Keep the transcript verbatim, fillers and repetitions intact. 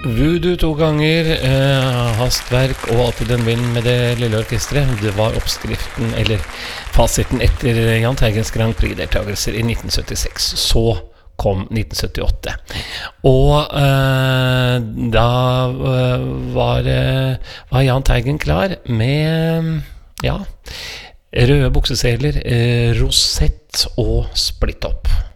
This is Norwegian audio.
Voodoo to ganger, eh, hastverk og alltid en vind med det lille orkestret. Det var oppskriften, eller fasiten etter Jahn Teigens Grand Prix-deltagelser i nitten syttiseks. Så kom nitten syttiåtte. Og eh, da eh, var, eh, var Jahn Teigen klar med, ja, røde bukseseler, eh, rosett og splitt opp.